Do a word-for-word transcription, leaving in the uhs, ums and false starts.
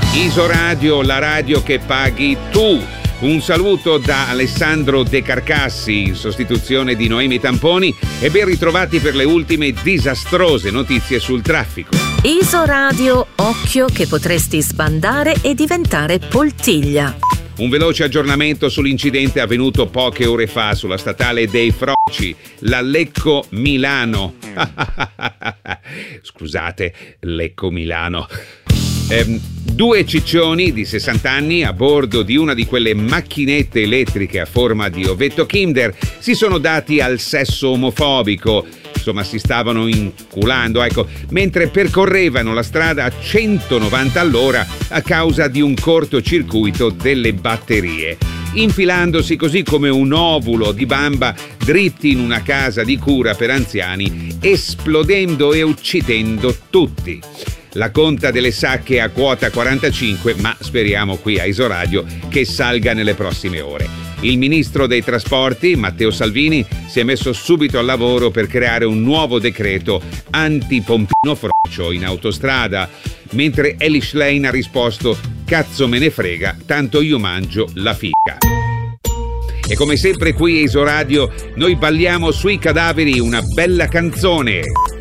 Isoradio, la radio che paghi tu. Un saluto da Alessandro De Carcassi in sostituzione di Noemi Tamponi e ben ritrovati per le ultime disastrose notizie sul traffico. Isoradio, occhio che potresti sbandare e diventare poltiglia. Un veloce aggiornamento sull'incidente avvenuto poche ore fa sulla statale dei Froci, la Lecco Milano. Scusate, Lecco Milano. Eh, due ciccioni di sessanta anni a bordo di una di quelle macchinette elettriche a forma di ovetto Kinder si sono dati al sesso omofobico. Insomma, si stavano inculando, ecco, mentre percorrevano la strada a centonovanta all'ora a causa di un cortocircuito delle batterie, infilandosi così come un ovulo di bamba dritti in una casa di cura per anziani, esplodendo e uccidendo tutti. La conta delle sacche a quota quarantacinque, ma speriamo qui a Isoradio che salga nelle prossime ore. Il ministro dei trasporti, Matteo Salvini, si è messo subito al lavoro per creare un nuovo decreto anti-pompino frocio in autostrada, mentre Elish Lane ha risposto: cazzo me ne frega, tanto io mangio la fica. E come sempre qui a Isoradio noi balliamo sui cadaveri una bella canzone.